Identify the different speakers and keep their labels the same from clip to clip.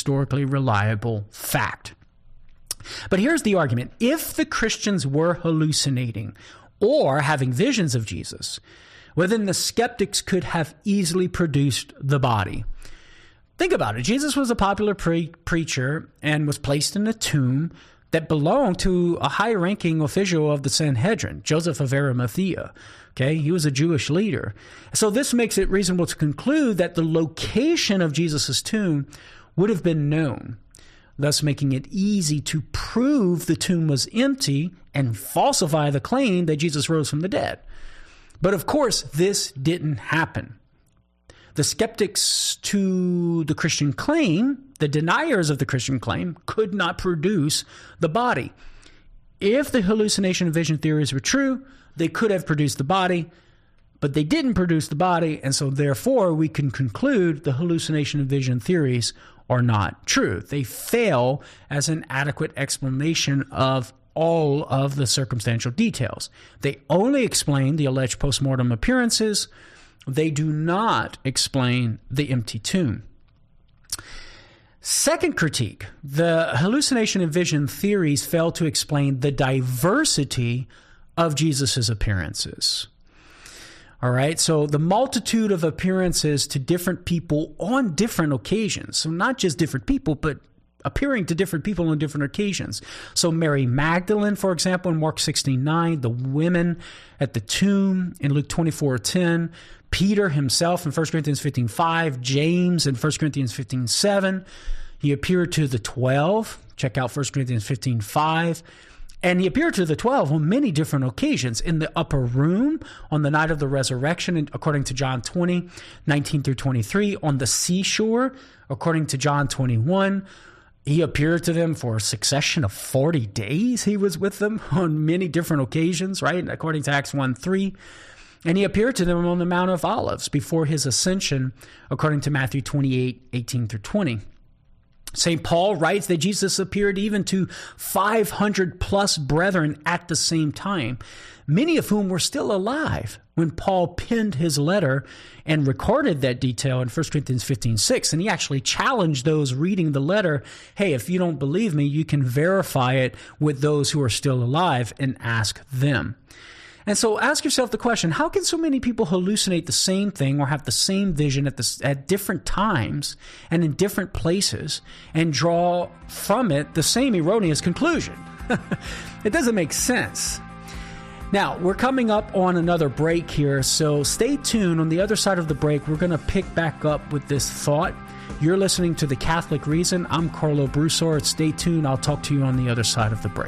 Speaker 1: historically reliable fact. But here's the argument. If the Christians were hallucinating or having visions of Jesus, well, then the skeptics could have easily produced the body. Think about it. Jesus was a popular preacher and was placed in a tomb that belonged to a high-ranking official of the Sanhedrin, Joseph of Arimathea. Okay, he was a Jewish leader. So this makes it reasonable to conclude that the location of Jesus' tomb would have been known, thus making it easy to prove the tomb was empty and falsify the claim that Jesus rose from the dead. But of course, this didn't happen. The skeptics to the Christian claim, the deniers of the Christian claim, could not produce the body. If the hallucination and vision theories were true, they could have produced the body, but they didn't produce the body, and so therefore we can conclude the hallucination and vision theories are not true. They fail as an adequate explanation of all of the circumstantial details. They only explain the alleged postmortem appearances. They do not explain the empty tomb. Second critique, the hallucination and vision theories fail to explain the diversity of Jesus' appearances. All right, so the multitude of appearances to different people on different occasions. So not just different people, but appearing to different people on different occasions. So Mary Magdalene, for example, in Mark 16:9, the women at the tomb in Luke 24:10, Peter himself in 1 Corinthians 15:5, James in 1 Corinthians 15:7. He appeared to the 12. Check out 1 Corinthians 15:5. And he appeared to the 12 on many different occasions. In the upper room on the night of the resurrection, according to John 20:19 through 23. On the seashore, according to John 21. He appeared to them for a succession of 40 days. He was with them on many different occasions, right? According to Acts 1:3. And he appeared to them on the Mount of Olives before his ascension, according to Matthew 28:18 through 20. St. Paul writes that Jesus appeared even to 500 plus brethren at the same time, many of whom were still alive when Paul penned his letter and recorded that detail in 1 Corinthians 15:6. And he actually challenged those reading the letter, hey, if you don't believe me, you can verify it with those who are still alive and ask them. And so ask yourself the question, how can so many people hallucinate the same thing or have the same vision at different times and in different places and draw from it the same erroneous conclusion? It doesn't make sense. Now, we're coming up on another break here, so stay tuned. On the other side of the break, we're going to pick back up with this thought. You're listening to The Catholic Reason. I'm Carlo Broussard. Stay tuned. I'll talk to you on the other side of the break.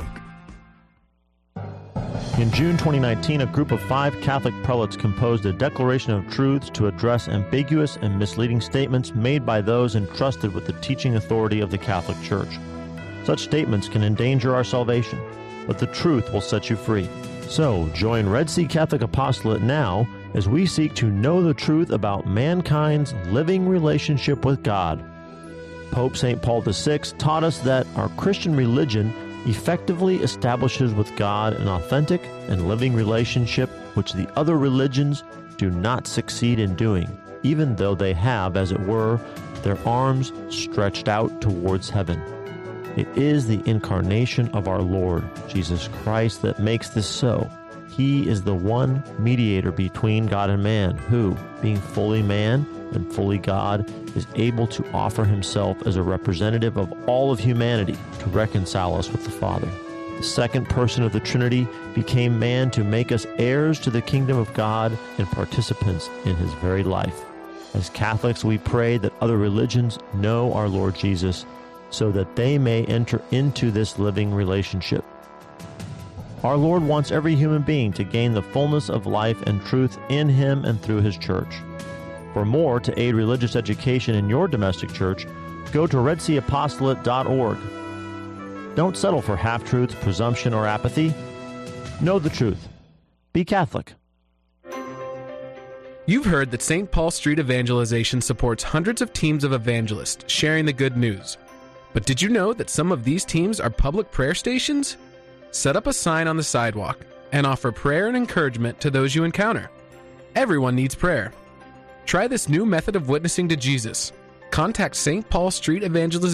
Speaker 2: In June 2019, a group of 5 Catholic prelates composed a declaration of truths to address ambiguous and misleading statements made by those entrusted with the teaching authority of the Catholic Church. Such statements can endanger our salvation, but the truth will set you free. So, join Red Sea Catholic Apostolate now as we seek to know the truth about mankind's living relationship with God. Pope St. Paul VI taught us that our Christian religion effectively establishes with God an authentic and living relationship which the other religions do not succeed in doing, even though they have, as it were, their arms stretched out towards heaven. It is the incarnation of our Lord, Jesus Christ, that makes this so. He is the one mediator between God and man, who, being fully man and fully God, is able to offer himself as a representative of all of humanity to reconcile us with the Father. The second person of the Trinity became man to make us heirs to the kingdom of God and participants in his very life. As Catholics, we pray that other religions know our Lord Jesus so that they may enter into this living relationship. Our Lord wants every human being to gain the fullness of life and truth in him and through his church. For more to aid religious education in your domestic church, go to redseaapostolate.org. Don't settle for half-truths, presumption, or apathy. Know the truth. Be Catholic.
Speaker 3: You've heard that St. Paul Street Evangelization supports hundreds of teams of evangelists sharing the good news. But did you know that some of these teams are public prayer stations? Set up a sign on the sidewalk and offer prayer and encouragement to those you encounter. Everyone needs prayer. Try this new method of witnessing to Jesus. Contact St. Paul Street Evangelization